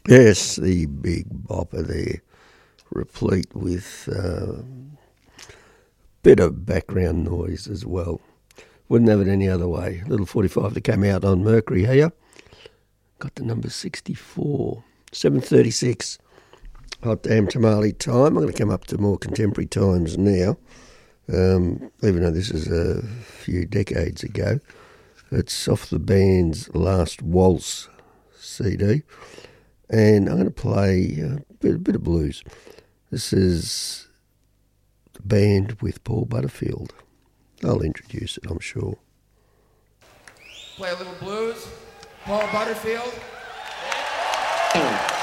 Yes, the big bopper there, replete with bit of background noise as well. Wouldn't have it any other way. Little 45 that came out on Mercury here. Got the number 64. 7:36. Hot damn tamale time. I'm going to come up to more contemporary times now. Even though this is a few decades ago. It's off the band's Last Waltz CD. And I'm going to play a bit of blues. This is the band with Paul Butterfield. I'll introduce it, I'm sure. Play a little blues. Paul Butterfield.